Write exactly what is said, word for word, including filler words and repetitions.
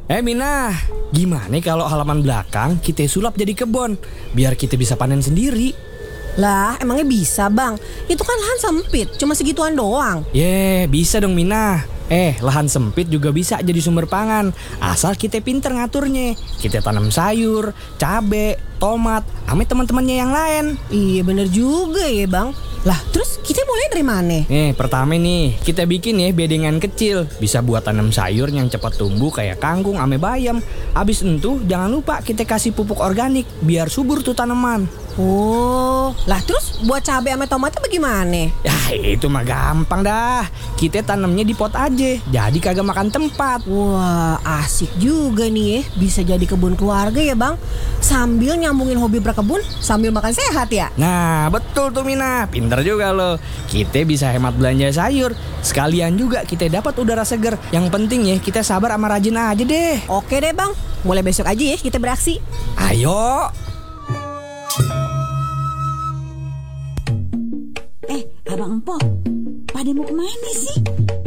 Eh Mina, gimana kalau halaman belakang kita sulap jadi kebun, biar kita bisa panen sendiri? Lah, emangnya bisa bang? Itu kan lahan sempit, cuma segituan doang. Ye, bisa dong Mina. Eh, lahan sempit juga bisa jadi sumber pangan, asal kita pinter ngaturnya. Kita tanam sayur, cabe, tomat, sama teman-temannya yang lain. Iya bener juga ya bang. Lah, terus kita mulai dari mana? Nih, pertama nih, kita bikin ya bedengan kecil. Bisa buat tanam sayur yang cepat tumbuh kayak kangkung ame bayam. Abis itu, jangan lupa kita kasih pupuk organik biar subur tuh tanaman. Oh, lah terus buat cabai sama tomatnya bagaimana? Ya, itu mah gampang dah. Kita tanamnya di pot aja, jadi kagak makan tempat. Wah, asik juga nih ya. Bisa jadi kebun keluarga ya bang. Sambil nyambungin hobi berkebun, sambil makan sehat ya. Nah, betul tuh Mina. Pinter juga loh. Kita bisa hemat belanja sayur. Sekalian juga kita dapat udara seger. Yang penting ya, kita sabar sama rajin aja deh. Oke deh bang, mulai besok aja ya kita beraksi. Ayo. Eh, Abang Empok, pada mau kemana sih?